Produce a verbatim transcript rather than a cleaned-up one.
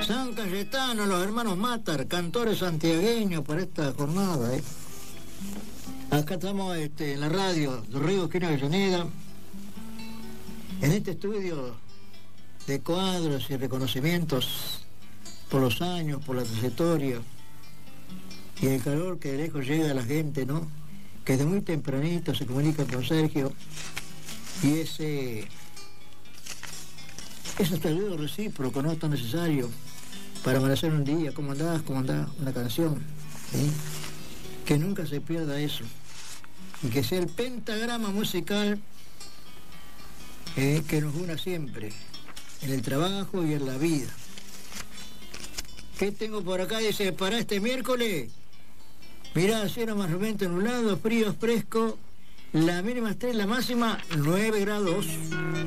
San Cayetano, los hermanos Matar, cantores santiagueños para esta jornada, ¿eh? Acá estamos este, en la radio de Río Esquina Avellaneda, en este estudio de cuadros y reconocimientos por los años, por la trayectoria y el calor que de lejos llega a la gente, ¿no? Que de muy tempranito se comunica con Sergio y ese ese saludo recíproco, no tan necesario para amanecer un día. ¿Cómo andás? ¿Cómo andás? Una canción, ¿sí? Que nunca se pierda eso y que sea el pentagrama musical eh, que nos una siempre en el trabajo y en la vida. ¿Qué tengo por acá? Dice, para este miércoles, mirá, cielo mayormente nublado, frío, fresco, la mínima tres, la máxima nueve grados.